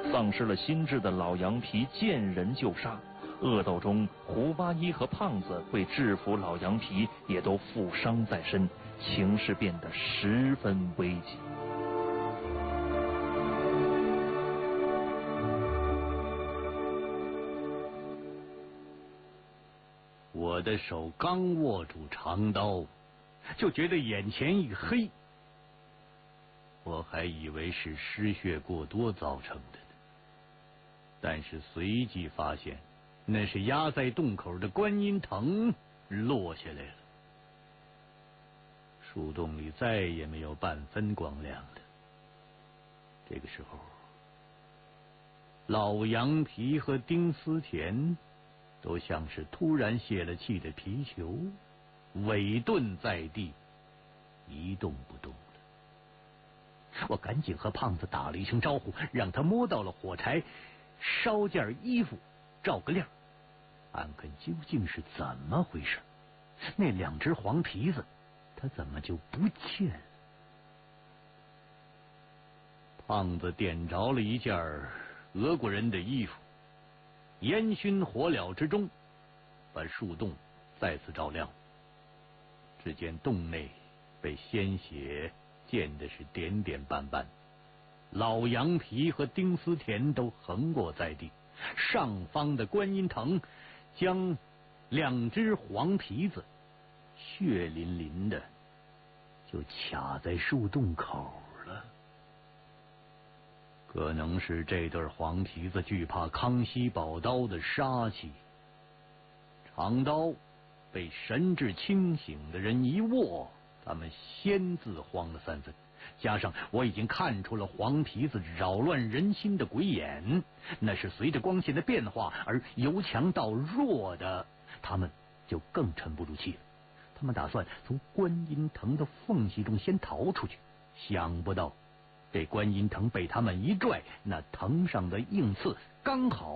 丧失了心智的老羊皮见人就杀。恶斗中，胡八一和胖子为制服老羊皮，也都负伤在身，情势变得十分危急。 我的手刚握住长刀，就觉得眼前一黑。我还以为是失血过多造成的呢，但是随即发现，那是压在洞口的观音藤落下来了。树洞里再也没有半分光亮了。这个时候，老羊皮和丁思甜都像是突然泄了气的皮球，萎顿在地，一动不动了。我赶紧和胖子打了一声招呼，让他摸到了火柴，烧件衣服，照个亮，看看究竟是怎么回事。那2只黄皮子，他怎么就不见了？胖子点着了一件俄国人的衣服，烟熏火燎之中，把树洞再次照亮。只见洞内被鲜血溅的是点点斑斑，老羊皮和丁思甜都横卧在地，上方的观音藤将2只黄皮子血淋淋的就卡在树洞口了。可能是这对黄皮子惧怕康熙宝刀的杀气，长刀被神志清醒的人一握，他们先自慌了3分。加上我已经看出了黄皮子扰乱人心的鬼眼，那是随着光线的变化而由强到弱的，他们就更沉不住气了。他们打算从观音藤的缝隙中先逃出去，想不到这观音藤被他们一拽，那藤上的硬刺刚好